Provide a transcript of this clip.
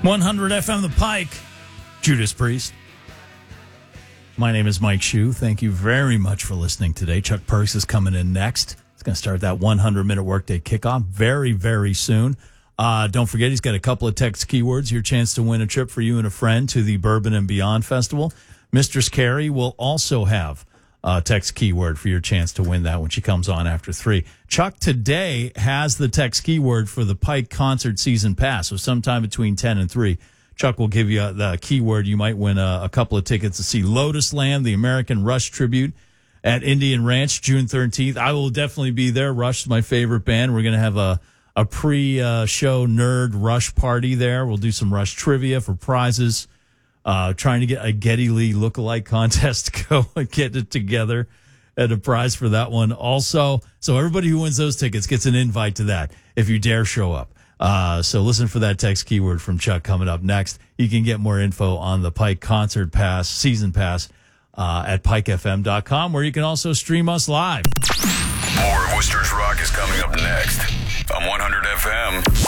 100 FM The Pike. Judas Priest. My name is Mike Shue. Thank you very much for listening today. Chuck Perks is coming in next. He's going to start that 100-minute workday kickoff very, very soon. Don't forget, he's got a couple of text keywords. Your chance to win a trip for you and a friend to the Bourbon and Beyond Festival. Mistress Carrie will also have a text keyword for your chance to win that when she comes on after 3. Chuck today has the text keyword for the Pike Concert Season Pass. So sometime between 10 and 3, Chuck will give you the keyword. You might win a couple of tickets to see Lotus Land, the American Rush tribute at Indian Ranch, June 13th. I will definitely be there. Rush is my favorite band. We're going to have a pre-show nerd Rush party there. We'll do some Rush trivia for prizes. Trying to get a Geddy Lee lookalike contest to go and get it together and a prize for that one also. So everybody who wins those tickets gets an invite to that if you dare show up. So listen for that text keyword from Chuck coming up next. You can get more info on the Pike Concert Pass, Season Pass, at pikefm.com, where you can also stream us live. More of Worcester's Rock is coming up next on 100 FM.